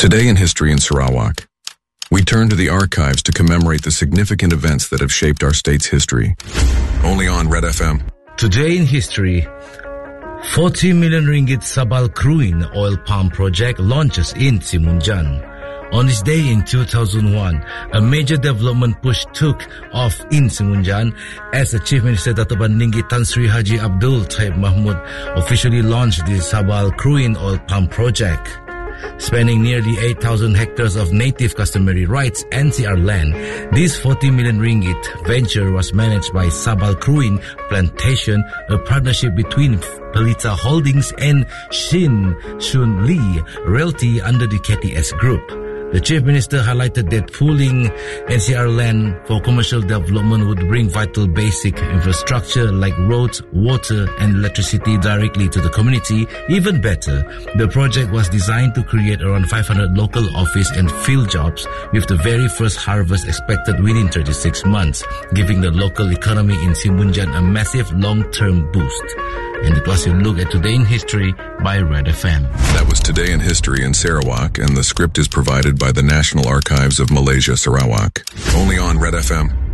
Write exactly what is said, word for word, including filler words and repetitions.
Today in History in Sarawak, we turn to the archives to commemorate the significant events that have shaped our state's history. Only on Red F M. Today in History, forty million ringgit Sabal Kruin oil palm project launches in Simunjan. On this day in two thousand one, a major development push took off in Simunjan as the Chief Minister Dato' Bandinggi Tan Sri Haji Abdul Taib Mahmud officially launched the Sabal Kruin oil palm project. Spanning nearly eight thousand hectares of native customary rights N C R land, this forty million ringgit venture was managed by Sabal Kruin Plantation, a partnership between Pelita Holdings and Shin Shun Lee Realty under the K T S Group. The Chief Minister highlighted that pooling N C R land for commercial development would bring vital basic infrastructure like roads, water and electricity directly to the community. Even better, the project was designed to create around five hundred local office and field jobs with the very first harvest expected within thirty-six months, giving the local economy in Simunjan a massive long-term boost. And it was a look at Today in History by Red F M. That was Today in History in Sarawak, and the script is provided by the National Archives of Malaysia, Sarawak. Only on Red F M.